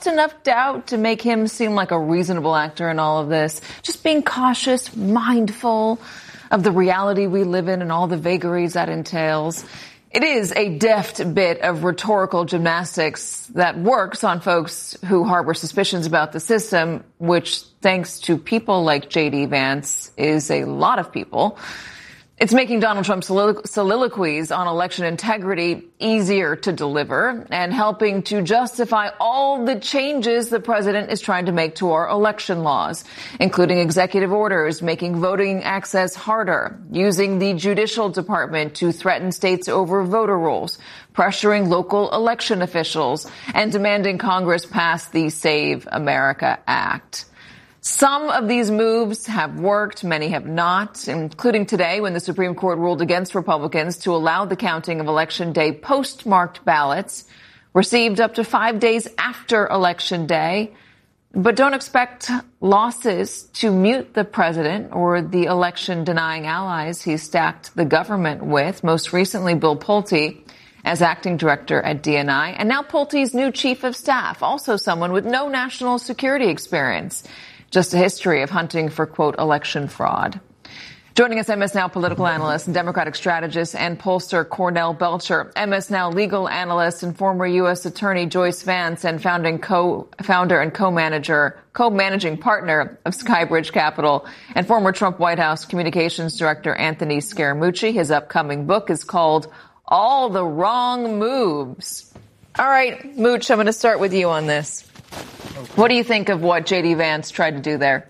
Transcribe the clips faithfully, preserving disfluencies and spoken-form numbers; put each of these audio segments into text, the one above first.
just enough doubt to make him seem like a reasonable actor in all of this? Just being cautious, mindful of the reality we live in and all the vagaries that entails. It is a deft bit of rhetorical gymnastics that works on folks who harbor suspicions about the system, which, thanks to people like J D. Vance, is a lot of people. It's making Donald Trump's soliloquies on election integrity easier to deliver and helping to justify all the changes the president is trying to make to our election laws, including executive orders making voting access harder, using the judicial department to threaten states over voter rolls, pressuring local election officials, and demanding Congress pass the Save America Act. Some of these moves have worked, many have not, including today when the Supreme Court ruled against Republicans to allow the counting of Election Day postmarked ballots received up to five days after Election Day. But don't expect losses to mute the president or the election-denying allies he stacked the government with, most recently Bill Pulte as acting director at D N I, and now Pulte's new chief of staff, also someone with no national security experience. Just a history of hunting for, quote, election fraud. Joining us, M S Now political analyst and Democratic strategist and pollster Cornell Belcher, M S Now legal analyst and former U S Attorney Joyce Vance, and founding co-founder and co-manager, co-managing partner of Skybridge Capital, and former Trump White House communications director Anthony Scaramucci. His upcoming book is called All the Wrong Moves. All right, Mooch, I'm going to start with you on this. What do you think of what J D. Vance tried to do there?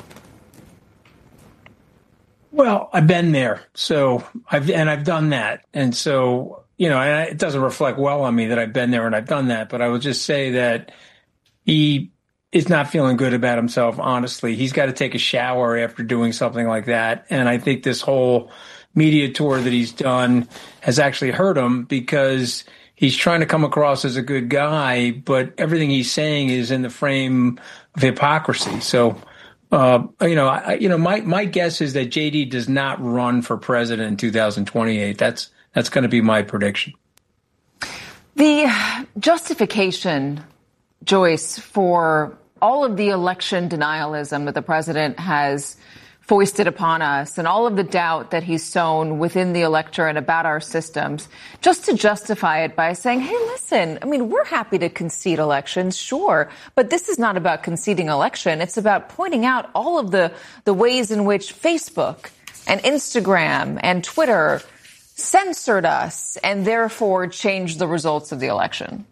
Well, I've been there, so I've and I've done that, and so you know, and it doesn't reflect well on me that I've been there and I've done that. But I will just say that he is not feeling good about himself. Honestly, he's got to take a shower after doing something like that, and I think this whole media tour that he's done has actually hurt him because he's trying to come across as a good guy, but everything he's saying is in the frame of hypocrisy. So, uh, you know, I, you know, my, my guess is that J D does not run for president in two thousand twenty-eight. That's that's going to be my prediction. The justification, Joyce, for all of the election denialism that the president has foisted upon us and all of the doubt that he's sown within the electorate about our systems, just to justify it by saying, hey, listen, I mean, we're happy to concede elections, sure, but this is not about conceding election. It's about pointing out all of the, the ways in which Facebook and Instagram and Twitter censored us and therefore changed the results of the election.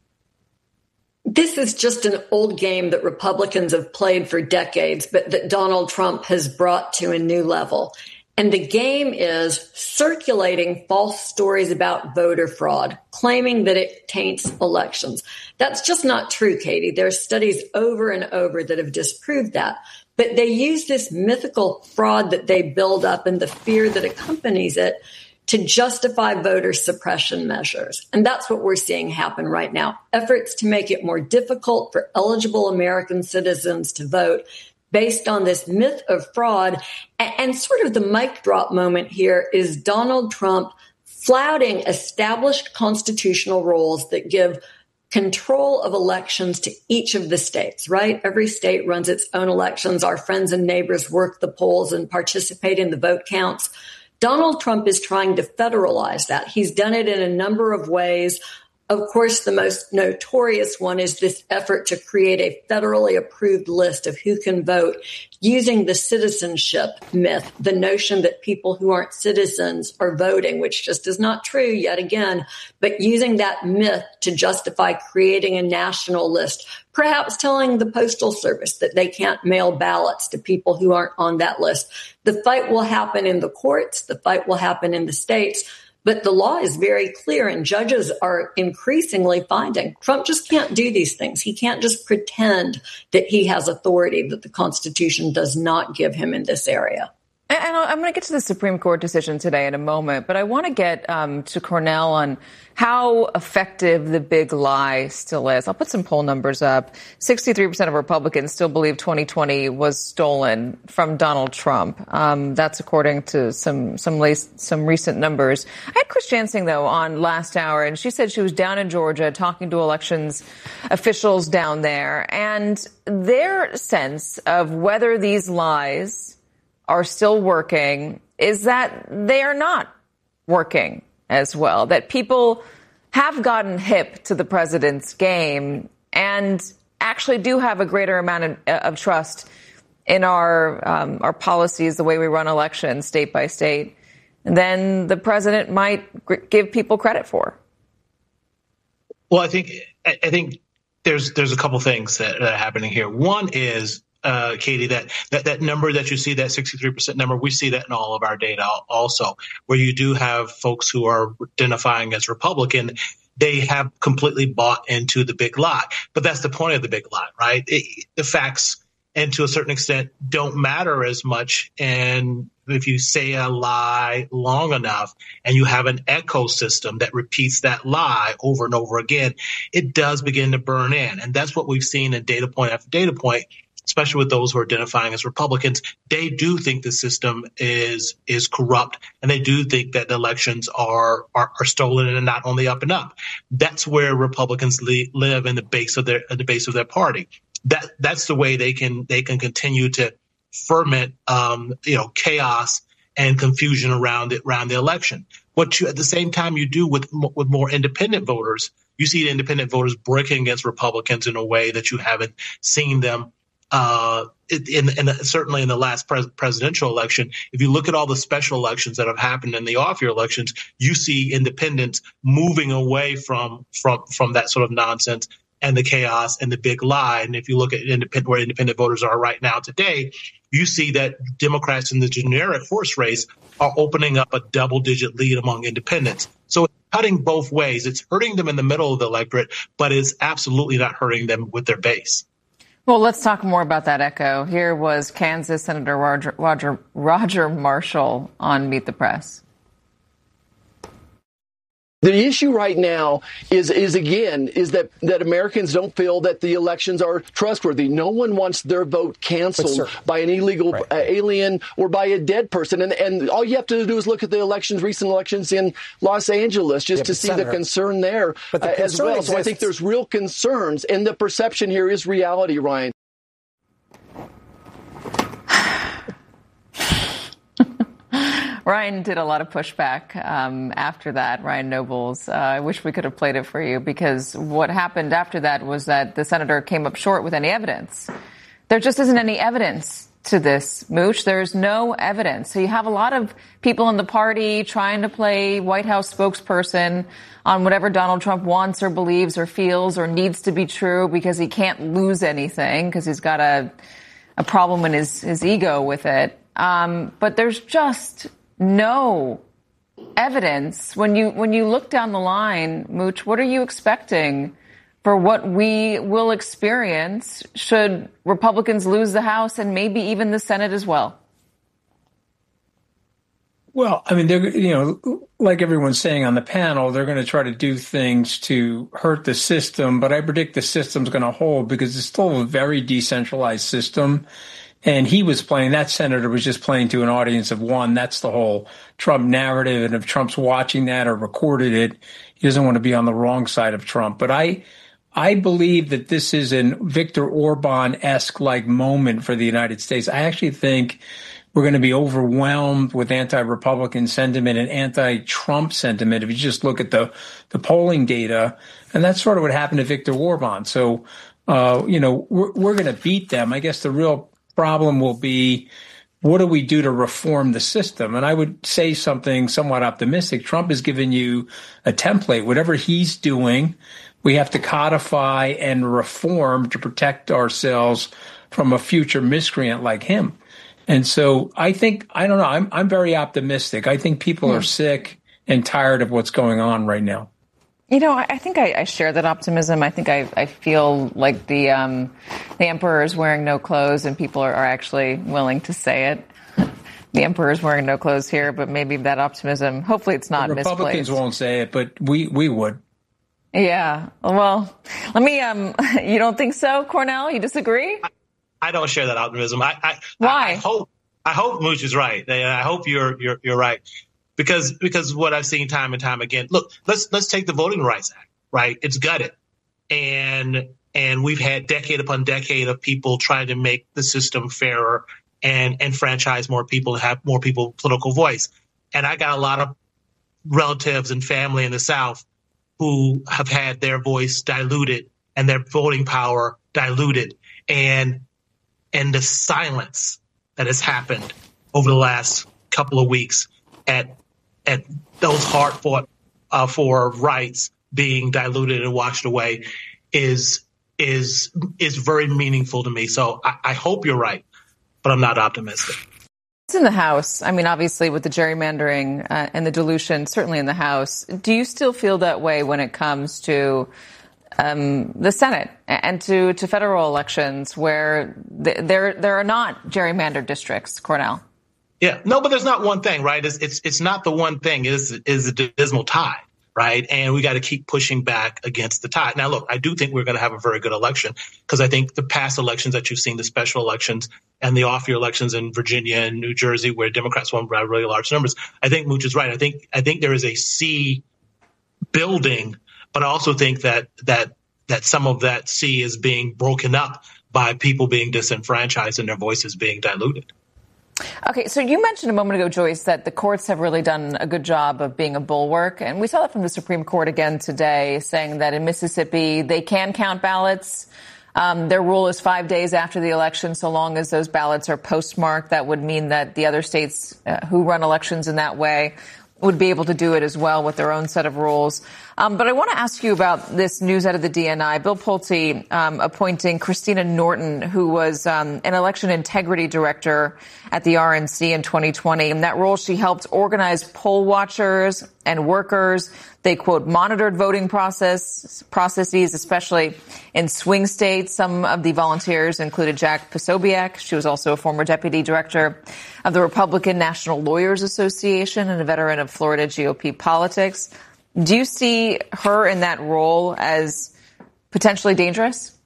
This is just an old game that Republicans have played for decades, but that Donald Trump has brought to a new level. And the game is circulating false stories about voter fraud, claiming that it taints elections. That's just not true, Katie. There are studies over and over that have disproved that. But they use this mythical fraud that they build up and the fear that accompanies it to justify voter suppression measures. And that's what we're seeing happen right now. Efforts to make it more difficult for eligible American citizens to vote based on this myth of fraud. And sort of the mic drop moment here is Donald Trump flouting established constitutional rules that give control of elections to each of the states, right? Every state runs its own elections. Our friends and neighbors work the polls and participate in the vote counts. Donald Trump is trying to federalize that. He's done it in a number of ways. Of course, the most notorious one is this effort to create a federally approved list of who can vote using the citizenship myth, the notion that people who aren't citizens are voting, which just is not true yet again, but using that myth to justify creating a national list, perhaps telling the Postal Service that they can't mail ballots to people who aren't on that list. The fight will happen in the courts. The fight will happen in the states. But the law is very clear, and judges are increasingly finding Trump just can't do these things. He can't just pretend that he has authority that the Constitution does not give him in this area. And I'm going to get to the Supreme Court decision today in a moment, but I want to get um, to Cornell on how effective the big lie still is. I'll put some poll numbers up. sixty-three percent of Republicans still believe twenty twenty was stolen from Donald Trump. Um, that's according to some some lace, some recent numbers. I had Chris Jansing, though, on last hour, and she said she was down in Georgia talking to elections officials down there, and their sense of whether these lies are still working is that they are not working as well, that people have gotten hip to the president's game and actually do have a greater amount of, of trust in our um, our policies, the way we run elections state by state, than the president might g- give people credit for. Well, I think I think there's there's a couple things that, that are happening here. One is Uh, Katie, that, that that number that you see, that sixty-three percent number, we see that in all of our data also, where you do have folks who are identifying as Republican. They have completely bought into the big lie. But that's the point of the big lie, right? It, the facts, and to a certain extent, don't matter as much. And if you say a lie long enough and you have an ecosystem that repeats that lie over and over again, it does begin to burn in. And that's what we've seen in data point after data point, especially with those who are identifying as Republicans. They do think the system is is corrupt, and they do think that elections are are, are stolen and not on the up and up. That's where Republicans li- live in the base of their in the base of their party. That that's the way they can they can continue to ferment um, you know chaos and confusion around it around the election. What you at the same time you do with with more independent voters, you see the independent voters breaking against Republicans in a way that you haven't seen them. Uh, in, in the, certainly in the last pres- presidential election, if you look at all the special elections that have happened in the off-year elections, you see independents moving away from from from that sort of nonsense and the chaos and the big lie. And if you look at independent, where independent voters are right now today, you see that Democrats in the generic horse race are opening up a double-digit lead among independents. So it's cutting both ways. It's hurting them in the middle of the electorate, but it's absolutely not hurting them with their base. Well, let's talk more about that echo. Here was Kansas Senator Roger, Roger, Roger Marshall on Meet the Press. The issue right now is, is again, is that, that Americans don't feel that the elections are trustworthy. No one wants their vote canceled by an illegal right. uh, alien or by a dead person. And, and all you have to do is look at the elections, recent elections in Los Angeles, just yeah, to see Senator, the concern there the uh, concern as well. Exists. So I think there's real concerns, and the perception here is reality, Ryan. Ryan did a lot of pushback um, after that, Ryan Nobles. Uh, I wish we could have played it for you, because what happened after that was that the senator came up short with any evidence. There just isn't any evidence to this, Mooch. There's no evidence. So you have a lot of people in the party trying to play White House spokesperson on whatever Donald Trump wants or believes or feels or needs to be true, because he can't lose anything, because he's got a, a problem in his, his ego with it. Um, but there's just no evidence. When you when you look down the line, Mooch, what are you expecting for what we will experience should Republicans lose the House and maybe even the Senate as well? Well, I mean, they're, you know, like everyone's saying on the panel, they're going to try to do things to hurt the system, but I predict the system's going to hold, because it's still a very decentralized system. And he was playing, that senator was just playing to an audience of one. That's the whole Trump narrative. And if Trump's watching that or recorded it, he doesn't want to be on the wrong side of Trump. But I, I believe that this is an Viktor Orban-esque like moment for the United States. I actually think we're going to be overwhelmed with anti-Republican sentiment and anti-Trump sentiment if you just look at the, the polling data. And that's sort of what happened to Viktor Orban. So, uh, you know, we're, we're going to beat them. I guess the real problem will be, what do we do to reform the system? And I would say something somewhat optimistic. Trump has given you a template. Whatever he's doing, we have to codify and reform to protect ourselves from a future miscreant like him. And so I think, I don't know, I'm I'm very optimistic. I think people are sick and tired of what's going on right now. You know, I think I, I share that optimism. I think I, I feel like the um, the emperor is wearing no clothes, and people are, are actually willing to say it. The emperor's wearing no clothes here, but maybe that optimism, hopefully it's not misplaced. Republicans won't say it, but we, we would. Yeah. Well, let me, um, you don't think so, Cornell? You disagree? I, I don't share that optimism. I, I, Why? I, I hope, I hope Mooch is right. I hope you're, you're, you're right. Because, because what I've seen time and time again, look, let's, let's take the Voting Rights Act, right? It's gutted. And, and we've had decade upon decade of people trying to make the system fairer and, and franchise more people, have more people political voice. And I got a lot of relatives and family in the South who have had their voice diluted and their voting power diluted. And, and the silence that has happened over the last couple of weeks at, at those hard fought uh, for rights being diluted and washed away is, is, is very meaningful to me. So I, I hope you're right, but I'm not optimistic. It's in the House. I mean, obviously, with the gerrymandering uh, and the dilution, certainly in the House. Do you still feel that way when it comes to um, the Senate and to, to federal elections, where th- there there are not gerrymandered districts, Cornell? Yeah, no, but there's not one thing, right? It's it's it's not the one thing. Is is a dismal tide, right? And we got to keep pushing back against the tide. Now, look, I do think we're going to have a very good election because I think the past elections that you've seen, the special elections and the off-year elections in Virginia and New Jersey, where Democrats won by really large numbers, I think Mooch is right. I think I think there is a sea building, but I also think that that that some of that sea is being broken up by people being disenfranchised and their voices being diluted. Okay, so you mentioned a moment ago, Joyce, that the courts have really done a good job of being a bulwark. And we saw that from the Supreme Court again today, saying that in Mississippi, they can count ballots. Um, their rule is five days after the election, so long as those ballots are postmarked. That would mean that the other states uh, who run elections in that way would be able to do it as well with their own set of rules. Um, but I want to ask you about this news out of the D N I. Bill Pulte um, appointing Christina Norton, who was um, an election integrity director at the R N C in twenty twenty. In that role, she helped organize poll watchers and workers. They, quote, monitored voting process processes, especially in swing states. Some of the volunteers included Jack Posobiec. She was also a former deputy director of the Republican National Lawyers Association and a veteran of Florida G O P politics. Do you see her in that role as potentially dangerous?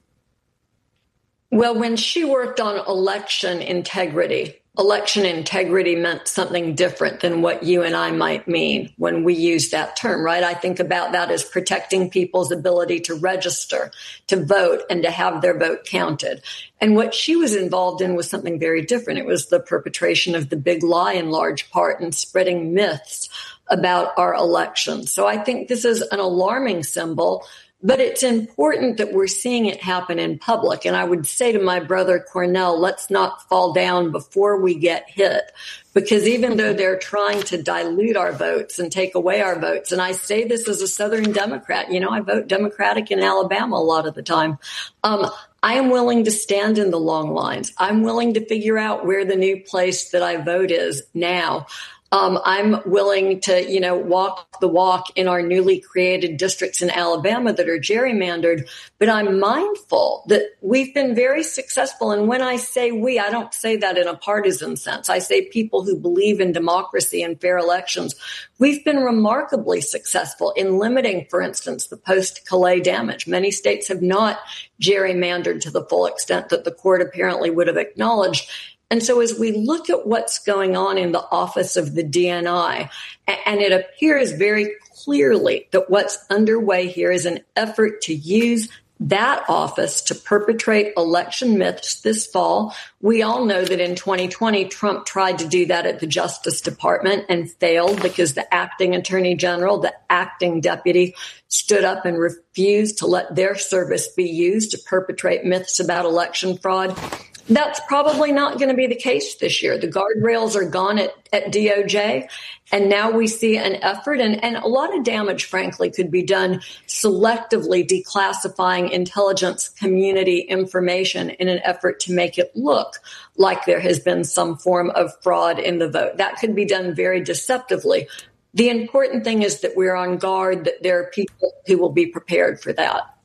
Well, when she worked on election integrity, election integrity meant something different than what you and I might mean when we use that term, right? I think about that as protecting people's ability to register, to vote, and to have their vote counted. And what she was involved in was something very different. It was the perpetration of the big lie in large part and spreading myths about our elections. So I think this is an alarming symbol, but it's important that we're seeing it happen in public. And I would say to my brother Cornell, let's not fall down before we get hit, because even though they're trying to dilute our votes and take away our votes, and I say this as a Southern Democrat, you know, I vote Democratic in Alabama a lot of the time. Um, I am willing to stand in the long lines. I'm willing to figure out where the new place that I vote is now. Um, I'm willing to, you know, walk the walk in our newly created districts in Alabama that are gerrymandered. But I'm mindful that we've been very successful. And when I say we, I don't say that in a partisan sense. I say people who believe in democracy and fair elections. We've been remarkably successful in limiting, for instance, the post-Calais damage. Many states have not gerrymandered to the full extent that the court apparently would have acknowledged. And so as we look at what's going on in the office of the D N I, and it appears very clearly that what's underway here is an effort to use that office to perpetrate election myths this fall. We all know that in twenty twenty, Trump tried to do that at the Justice Department and failed because the acting attorney general, the acting deputy, stood up and refused to let their service be used to perpetrate myths about election fraud. That's probably not going to be the case this year. The guardrails are gone at, at D O J, and now we see an effort, and, and a lot of damage, frankly, could be done selectively declassifying intelligence community information in an effort to make it look like there has been some form of fraud in the vote. That could be done very deceptively. The important thing is that we're on guard, that there are people who will be prepared for that.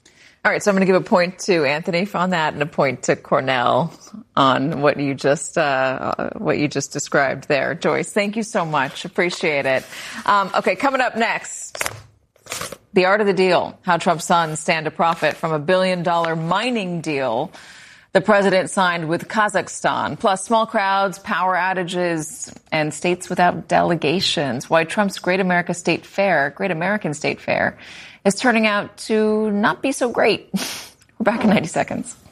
All right, so I'm going to give a point to Anthony on that and a point to Cornell on what you just uh, what you just described there. Joyce, thank you so much. Appreciate it. Um, okay, coming up next, the art of the deal, how Trump's sons stand to profit from a billion-dollar mining deal the president signed with Kazakhstan, plus small crowds, power outages, and states without delegations. Why Trump's Great America State Fair, Great American State Fair, is turning out to not be so great. We're back in ninety seconds.